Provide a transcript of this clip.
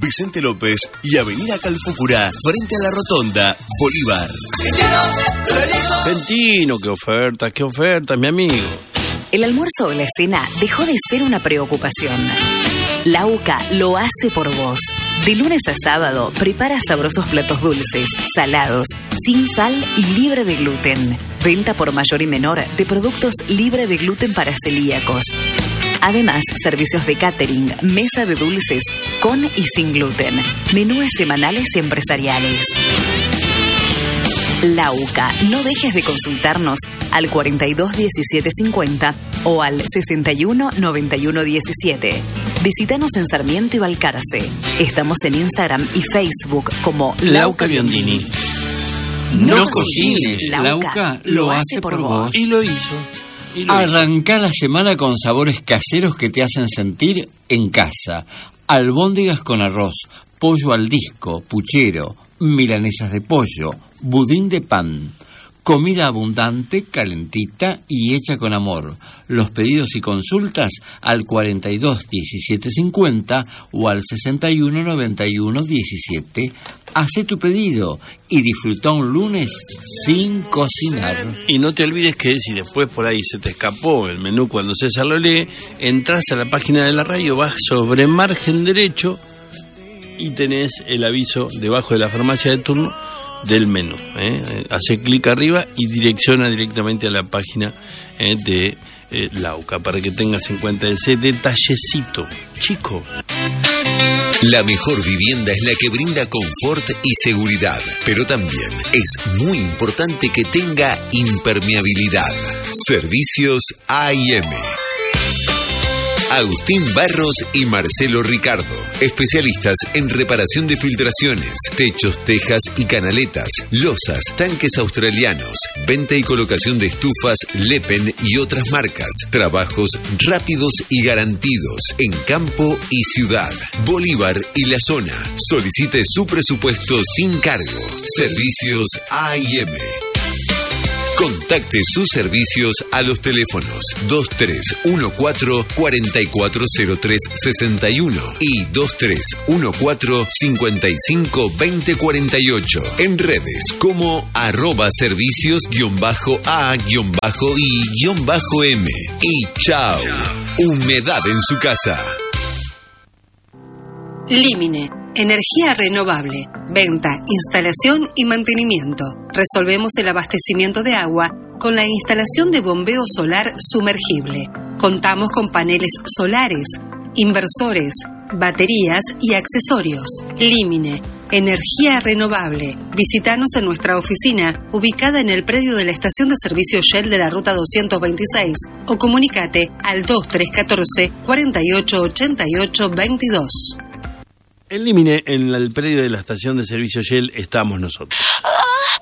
Vicente López y Avenida Calfucurá, frente a la Rotonda, Bolívar. Ventino, qué oferta, mi amigo. El almuerzo o la cena dejó de ser una preocupación. Lauca lo hace por vos. De lunes a sábado, prepara sabrosos platos dulces, salados, sin sal y libre de gluten. Venta por mayor y menor de productos libre de gluten para celíacos. Además, servicios de catering, mesa de dulces con y sin gluten, menúes semanales y empresariales. Lauca, no dejes de consultarnos al 42 17 50 o al 61 91 17. Visítanos en Sarmiento y Balcarce. Estamos en Instagram y Facebook como Lauca Biondini. No cocines, Lauca lo hace por vos. Y lo hizo. Arrancá la semana con sabores caseros que te hacen sentir en casa. Albóndigas con arroz, pollo al disco, puchero, milanesas de pollo, budín de pan. Comida abundante, calentita y hecha con amor. Los pedidos y consultas al 42 17 50 o al 61 91 17. Hacé tu pedido y disfruta un lunes sin cocinar. Y no te olvides que si después por ahí se te escapó el menú cuando César lo lee, entras a la página de la radio, vas sobre margen derecho y tenés el aviso debajo de la farmacia de turno del menú. Hace clic arriba y direcciona directamente a la página de Lauca, para que tengas en cuenta ese detallecito, chico. La mejor vivienda es la que brinda confort y seguridad, pero también es muy importante que tenga impermeabilidad. Servicios A&M. Agustín Barros y Marcelo Ricardo, especialistas en reparación de filtraciones, techos, tejas y canaletas, losas, tanques australianos, venta y colocación de estufas, Lepen y otras marcas, trabajos rápidos y garantidos en campo y ciudad, Bolívar y la zona. Solicite su presupuesto sin cargo. Servicios A&M. Contacte sus servicios a los teléfonos 2314-440361 y 2314-552048. En redes como @servicios_A_I_M. Y chao. Humedad en su casa. Límine. Energía renovable, venta, instalación y mantenimiento. Resolvemos el abastecimiento de agua con la instalación de bombeo solar sumergible. Contamos con paneles solares, inversores, baterías y accesorios. Límine, energía renovable. Visítanos en nuestra oficina, ubicada en el predio de la estación de servicio Shell de la ruta 226, o comunicate al 2314 48 88 22. En Límine, en el predio de la estación de servicio Shell, estamos nosotros.